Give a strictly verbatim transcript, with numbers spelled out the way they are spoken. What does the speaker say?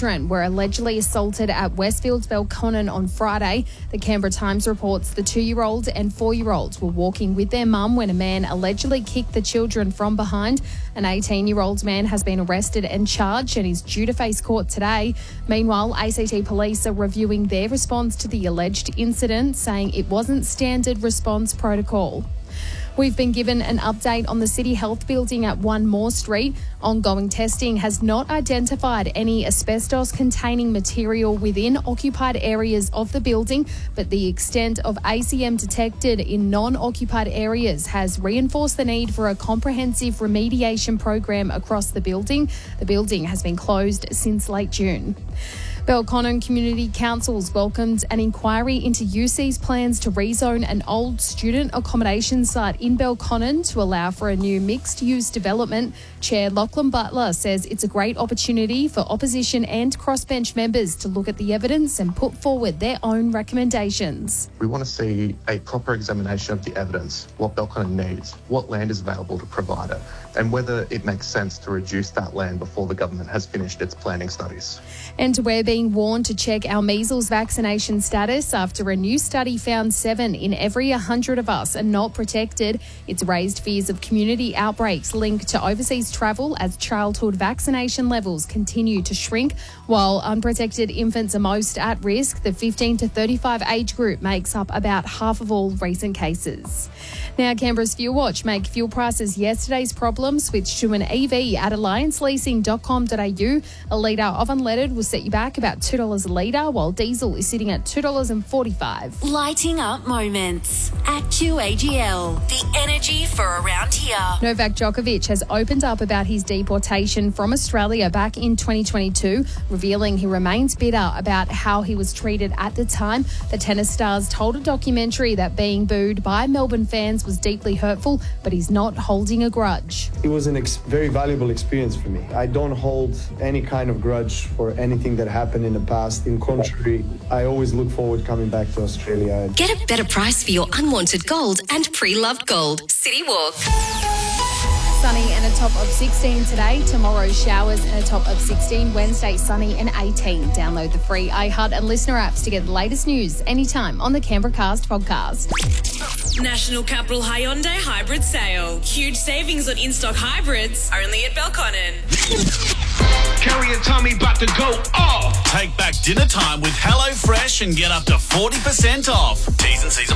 children were allegedly assaulted at Westfield's Belconnen on Friday. The Canberra Times reports the two-year-old and four-year-old were walking with their mum when a man allegedly kicked the children from behind. An eighteen-year-old man has been arrested and charged and is due to face court today. Meanwhile, A C T police are reviewing their response to the alleged incident, saying it wasn't standard response protocol. We've been given an update on the City Health building at One Moore Street. Ongoing testing has not identified any asbestos-containing material within occupied areas of the building, but the extent of A C M detected in non-occupied areas has reinforced the need for a comprehensive remediation program across the building. The building has been closed since late June. Belconnen Community Councils welcomed an inquiry into U C's plans to rezone an old student accommodation site in Belconnen to allow for a new mixed-use development. Chair Lachlan Butler says it's a great opportunity for opposition and crossbench members to look at the evidence and put forward their own recommendations. We want to see a proper examination of the evidence, what Belconnen needs, what land is available to provide it, and whether it makes sense to reduce that land before the government has finished its planning studies. And we're being warned to check our measles vaccination status after a new study found seven in every one hundred of us are not protected. It's raised fears of community outbreaks linked to overseas travel as childhood vaccination levels continue to shrink. While unprotected infants are most at risk, the fifteen to thirty-five age group makes up about half of all recent cases. Now, Canberra's Fuel Watch make fuel prices yesterday's problem switch to an E V at alliance leasing dot com dot a u. A litre of unleaded will set you back about two dollars a litre, while diesel is sitting at two dollars forty-five. Lighting up moments at Q A G L. The energy for around here. Novak Djokovic has opened up about his deportation from Australia back in twenty twenty-two, revealing he remains bitter about how he was treated at the time. The tennis stars told a documentary that being booed by Melbourne fans was deeply hurtful, but he's not holding a grudge. It was a ex- very valuable experience for me. I don't hold any kind of grudge for anything that happened in the past. In contrary, I always look forward coming back to Australia. Get a better price for your unwanted gold and pre-loved gold. City Walk. Sunny and a top of sixteen today. Tomorrow, showers and a top of sixteen. Wednesday, sunny and eighteen. Download the free iHeart and Listener apps to get the latest news anytime on the Canberra Cast podcast. National Capital Hyundai Hybrid Sale. Huge savings on in-stock hybrids, only at Belconnen. Carrie and Tommy about to go off. Take back dinner time with HelloFresh and get up to forty percent off. T's and C's